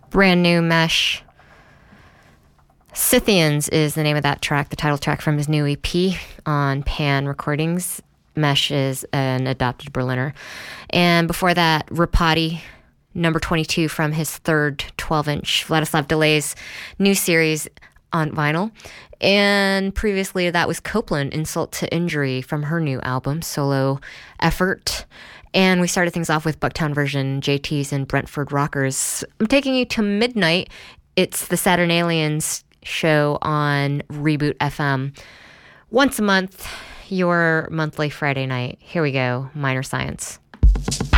Brand new Mesh. Scythians is the name of that track, the title track from his new EP on Pan Recordings. Mesh is an adopted Berliner. And before that, Rapati, number 22 from his third 12-inch Vladislav Delay's new series on vinyl. And previously that was Copeland, Insult to Injury, from her new album, Solo Effort. And we started things off with Bucktown Version, JT's and Brentford Rockers. I'm taking you to midnight. It's the Saturnalians show on Reboot FM. Once a month, your monthly Friday night. Here we go, Minor Science.